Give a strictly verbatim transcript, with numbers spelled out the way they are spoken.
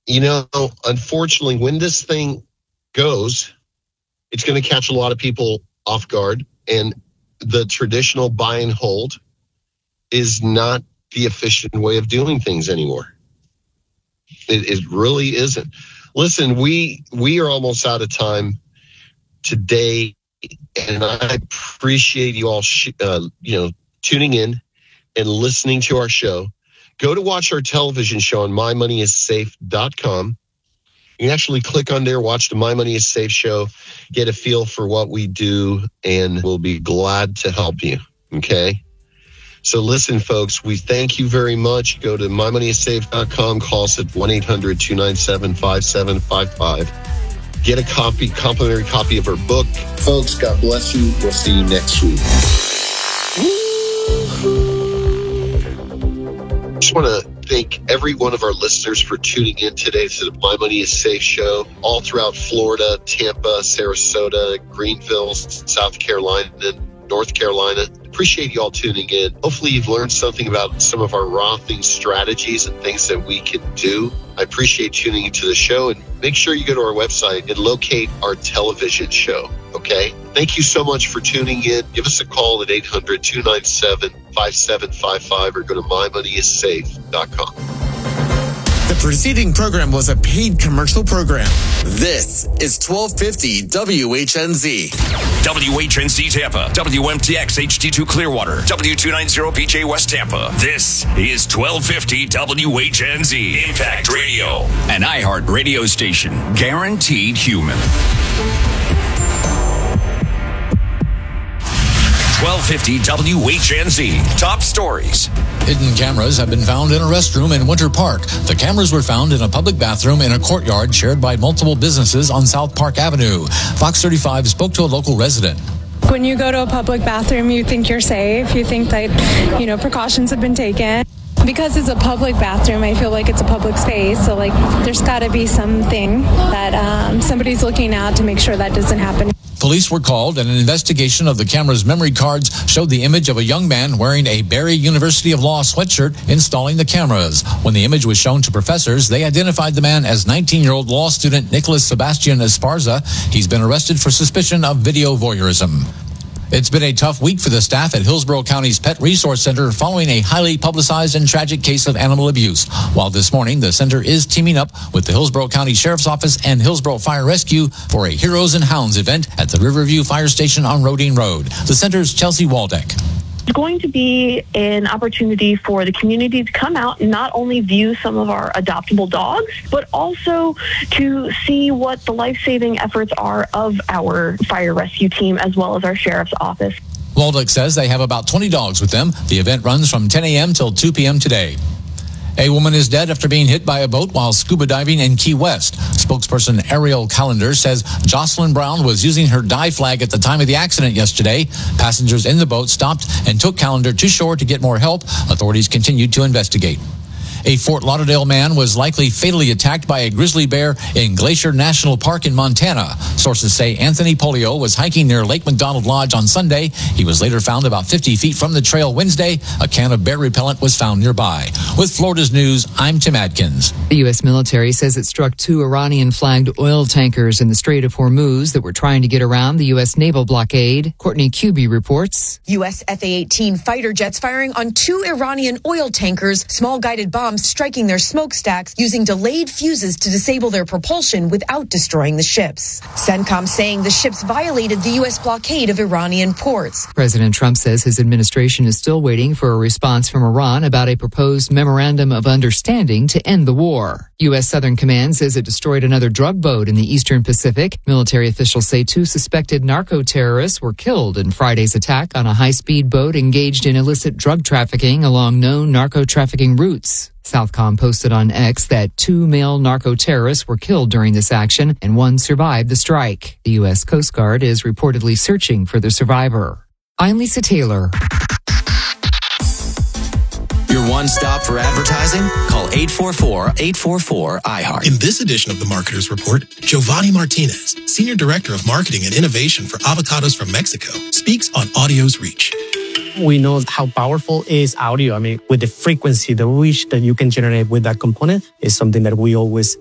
you know, unfortunately, when this thing goes, it's going to catch a lot of people off guard. And the traditional buy and hold is not the efficient way of doing things anymore. It, it really isn't. Listen, we we are almost out of time today, and I appreciate you all, sh- uh, you know, tuning in and listening to our show. Go to watch our television show on my money is safe dot com. You can actually click on there, watch the My Money is Safe show, get a feel for what we do, and we'll be glad to help you. Okay? So listen, folks, we thank you very much. Go to my money is safe dot com, call us at one eight hundred two nine seven five seven five five. Get a copy, complimentary copy of our book. Folks, God bless you. We'll see you next week. I just want to thank every one of our listeners for tuning in today to the My Money is Safe show, all throughout Florida, Tampa, Sarasota, Greenville, South Carolina, North Carolina. Appreciate you all tuning in. Hopefully you've learned something about some of our Rothing strategies and things that we can do. I appreciate tuning into the show, and make sure you go to our website and locate our television show, okay? Thank you so much for tuning in. Give us a call at eight hundred two nine seven five seven five five or go to my money is safe dot com. The preceding program was a paid commercial program. This is twelve fifty W H N Z. W H N Z Tampa, W M T X H D two Clearwater, W two ninety P J West Tampa. This is twelve fifty W H N Z Impact Radio, an iHeart radio station, guaranteed human. twelve fifty W H N Z. Top stories. Hidden cameras have been found in a restroom in Winter Park. The cameras were found in a public bathroom in a courtyard shared by multiple businesses on South Park Avenue. Fox thirty-five spoke to a local resident. When you go to a public bathroom, you think you're safe. You think that, you know, precautions have been taken. Because it's a public bathroom, I feel like it's a public space. So, like, there's got to be something that um, somebody's looking at to make sure that doesn't happen. Police were called, and an investigation of the camera's memory cards showed the image of a young man wearing a Barry University of Law sweatshirt installing the cameras. When the image was shown to professors, they identified the man as nineteen-year-old law student Nicholas Sebastian Esparza. He's been arrested for suspicion of video voyeurism. It's been a tough week for the staff at Hillsborough County's Pet Resource Center following a highly publicized and tragic case of animal abuse. While this morning, the center is teaming up with the Hillsborough County Sheriff's Office and Hillsborough Fire Rescue for a Heroes and Hounds event at the Riverview Fire Station on Roding Road. The center's Chelsea Waldeck. It's going to be an opportunity for the community to come out and not only view some of our adoptable dogs, but also to see what the life-saving efforts are of our fire rescue team as well as our sheriff's office. Waldeck says they have about twenty dogs with them. The event runs from ten a.m. till two p.m. today. A woman is dead after being hit by a boat while scuba diving in Key West. Spokesperson Ariel Callender says Jocelyn Brown was using her dive flag at the time of the accident yesterday. Passengers in the boat stopped and took Callender to shore to get more help. Authorities continued to investigate. A Fort Lauderdale man was likely fatally attacked by a grizzly bear in Glacier National Park in Montana. Sources say Anthony Polio was hiking near Lake McDonald Lodge on Sunday. He was later found about fifty feet from the trail Wednesday. A can of bear repellent was found nearby. With Florida's News, I'm Tim Adkins. The U S military says it struck two Iranian-flagged oil tankers in the Strait of Hormuz that were trying to get around the U S naval blockade. Courtney Kuby reports. U S F A eighteen fighter jets firing on two Iranian oil tankers, small guided bombs striking their smokestacks using delayed fuses to disable their propulsion without destroying the ships. CENTCOM saying the ships violated the U S blockade of Iranian ports. President Trump says his administration is still waiting for a response from Iran about a proposed memorandum of understanding to end the war. U S Southern Command says it destroyed another drug boat in the Eastern Pacific. Military officials say two suspected narco-terrorists were killed in Friday's attack on a high-speed boat engaged in illicit drug trafficking along known narco-trafficking routes. Southcom posted on X that two male narco-terrorists were killed during this action and one survived the strike. The U S Coast Guard is reportedly searching for the survivor. I'm Lisa Taylor. Your one stop for advertising? Call eight four four, eight four four, I heart. In this edition of the Marketer's Report, Giovanni Martinez, Senior Director of Marketing and Innovation for Avocados from Mexico, speaks on audio's reach. We know how powerful is audio. I mean, with the frequency, the reach that you can generate with that component is something that we always